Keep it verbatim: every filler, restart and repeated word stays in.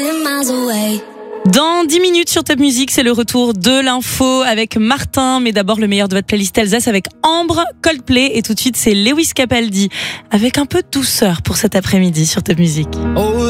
Dans dix minutes sur Top Music, c'est le retour de l'info avec Martin. Mais d'abord, le meilleur de votre playlist Alsace avec Ambre, Coldplay. Et tout de suite, c'est Lewis Capaldi avec un peu de douceur pour cet après-midi sur Top Music. Oh.